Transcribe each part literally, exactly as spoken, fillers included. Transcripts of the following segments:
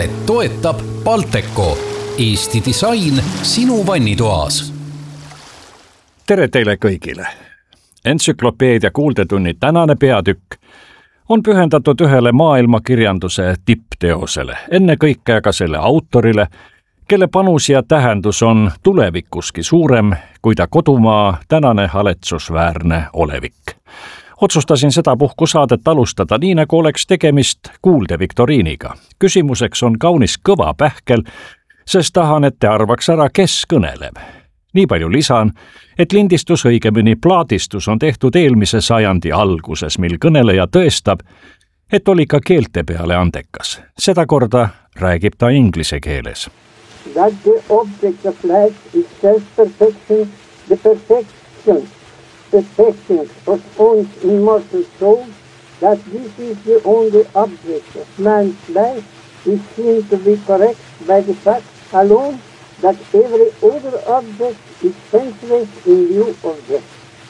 toetab Balteco, Eesti disain sinu vannitoas. Tere teile kõigile! Entsüklopeedia kuuldetunni tänane peatükk on pühendatud ühele maailmakirjanduse tippteosele, ennekõike aga selle autorile, kelle panus ja tähendus on tulevikuski suurem kui ta kodumaa tänane haletsusväärne olevik. Otsustasin sedapuhku saadet alustada nii, nagu oleks tegemist kuuldeviktoriiniga. Küsimuseks on kaunis kõva pähkel, sest tahan, et te arvaks ära, kes kõneleb. Nii palju lisan, et lindistus, õigemini plaadistus on tehtud eelmise sajandi alguses, mil kõneleja tõestab, et oli ka keelte peale andekas. Seda korda räägib ta inglise keeles. That the object of life is self-perfection, the perfection, perfecting of one's immortal soul, that this is the only object of man's life is seen to be correct by the fact alone that every other object is senseless in view of death.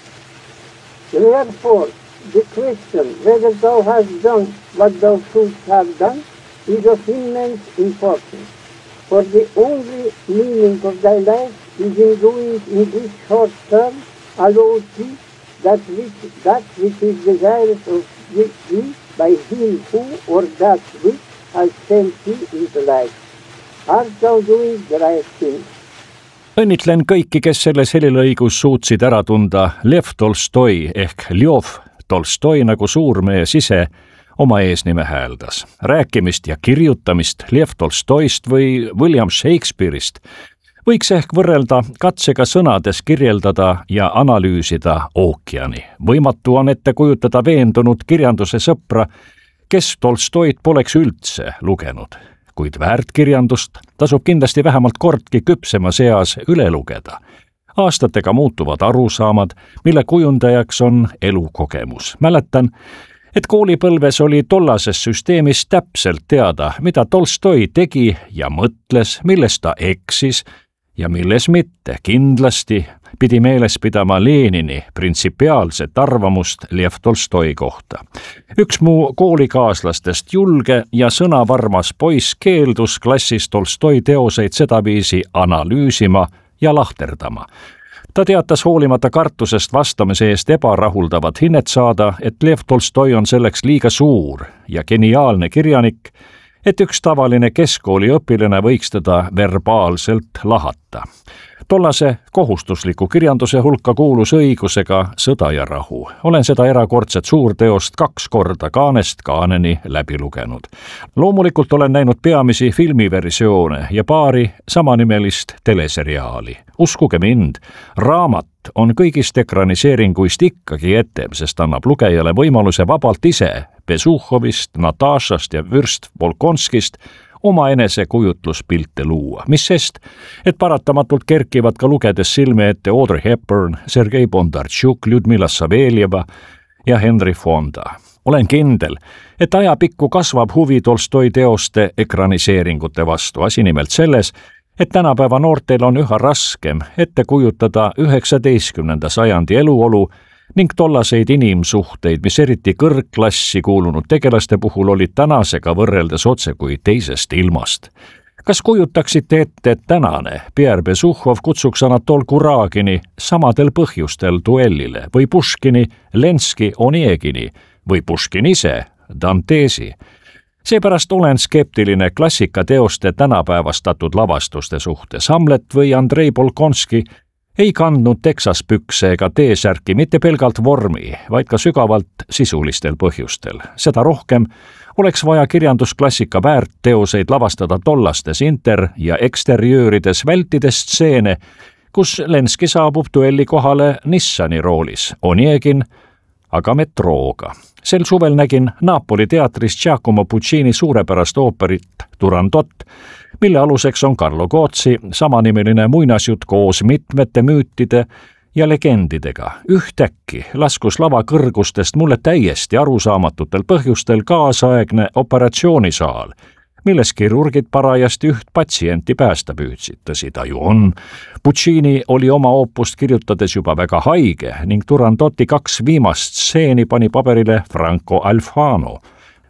Therefore, the question whether thou hast done what thou shouldst have done is of immense importance, for the only meaning of thy life is in doing in this short term allow thee that which, that which is desirous of thee by him who or that which has sent thee into life. Art thou doing the right thing? Õnnitlen kõiki, kes selles helilõigus suutsid ära tunda Lev Tolstoi ehk Ljov Tolstoi nagu suurmees ise oma eesnime hääldas. Rääkimist ja kirjutamist Lev Tolstoist või William Shakespeare'ist võiks ehk võrrelda katsega sõnades kirjeldada ja analüüsida ookeani. Võimatu on ette kujutada veendunud kirjanduse sõpra, kes Tolstoit poleks üldse lugenud. Kuid väärtkirjandust tasub kindlasti vähemalt kordki küpsema seas üle lugeda. Aastatega muutuvad arusaamad, mille kujundajaks on elukogemus. Mäletan, et koolipõlves oli tollases süsteemis täpselt teada, mida Tolstoi tegi ja mõtles, milles ta eksis ja milles mitte. Kindlasti pidi meeles pidama Lenini printsipiaalset arvamust Lev Tolstoi kohta. Üks mu koolikaaslastest julge ja sõnavarmas poiss keeldus klassis Tolstoi teoseid sedaviisi analüüsima ja lahterdama. Ta teatas hoolimata kartusest vastamise eest ebarahuldavat hinnet saada, et Lev Tolstoi on selleks liiga suur ja geniaalne kirjanik, et üks tavaline keskkooli õpilane võiks teda verbaalselt lahata. Tollase kohustusliku kirjanduse hulka kuulus õigusega Sõda ja rahu. Olen seda erakordset suurteost kaks korda kaanest kaaneni läbi lugenud. Loomulikult olen näinud peamisi filmiversioone ja paari samanimelist teleseriaali. Uskuge mind, raamat on kõigist ekraniseeringuist ikkagi etem, sest annab lugejale võimaluse vabalt ise Besuhovist, Natašast ja Vürst Volkonskist oma enese kujutluspilte luua. Mis sest, et paratamatult kerkivad ka lugedes silme ette Audrey Hepburn, Sergei Bondarchuk, Ljudmila Saveljeva ja Henry Fonda. Olen kindel, et ajapikku kasvab huvi Tolstoi teoste ekraniseeringute vastu. Asi nimelt selles, et tänapäeva noortel on üha raskem ette kujutada üheksateistkümnenda sajandi eluolu ning tollaseid inimsuhteid, mis eriti kõrgklassi kuulunud tegelaste puhul olid tänasega võrreldes otse kui teisest ilmast. Kas kujutaksite ette, et tänane Pierre Besuhov kutsuks Anatol Kuragini samadel põhjustel duellile või Puškini Lenski Onegini või Puškin ise Dantesi? Seepärast olen skeptiline klassikateoste tänapäevastatud lavastuste suhtes. Hamlet või Andrei Bolkonski ei kandnud teksaspükse ega T-särki mitte pelgalt vormi, vaid ka sügavalt sisulistel põhjustel. Seda rohkem oleks vaja kirjandusklassika väärtteoseid lavastada tollastes inter- ja eksteriöörides, vältides stseene, kus Lenski saabub duelli kohale Nissani roolis, Onegin aga metrooga. Sel suvel nägin Napoli teatris Giacomo Puccini suurepärast ooperit Turandot, mille aluseks on Carlo Gozzi samanimeline muinasjutt koos mitmete müütide ja legendidega. Ühtäkki laskus lava kõrgustest mulle täiesti arusaamatutel põhjustel kaasaegne operatsioonisaal, milles kirurgid parajasti üht patsienti päästa püüdsid. Tõsi ta ju on. Puccini oli oma oopust kirjutades juba väga haige ning Turandoti kaks viimast stseeni pani paberile Franco Alfano.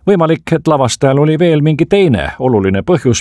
võimalik, et lavastajal oli veel mingi teine oluline põhjus,